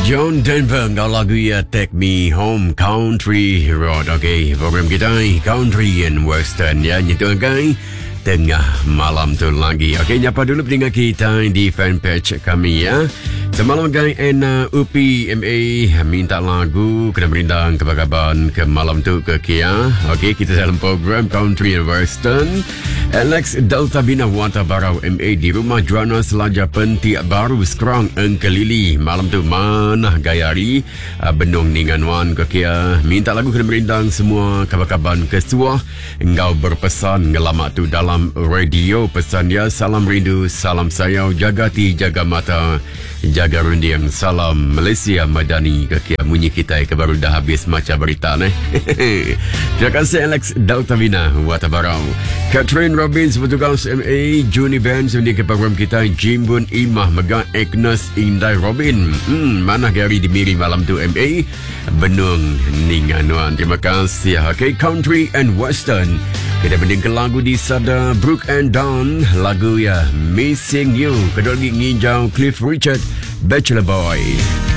John Denver, kau lagu ya Take Me Home Country Road. Okay, program kita Country and Western ya. Nyentuh guys tengah malam tu lagi. Okay, nyapa dulu pendengar kita di fanpage kami ya. Semalam guys UPI MA minta lagu kena berindang kebakaban ke malam tu ke Kia. Okay, kita dalam program Country and Western. Alex Delta Bina Wata Barau MA di rumah Juana Selaja Pentik Baru Sekerang Engkelili. Malam tu mana gayari Benung Ningan Wan ke Kia. Minta lagu kena berindang semua kabar-kabar kesuah. Engkau berpesan ngelamak tu dalam radio. Pesan dia salam rindu, salam sayau, jaga hati, jaga mata, jaga rundiang, salam Malaysia Madani ke Kia. Bunyi kita ke baru dah habis macam berita ni. Terima kasih Alex Delta Bina Wata Barau. Catherine Robbins Petugas MA Juni Band sendi ke program kita Jimbun Imah Megah Agnes Indai Robin. Mana Gary di Miri malam tu MA Benung Ninganuan. Terima kasih. Okay, Country and Western. Kita banding ke lagu di Sada Brooke and Dawn. Lagu ya Missing You. Kedua lagi nginjau Cliff Richard Bachelor Boy.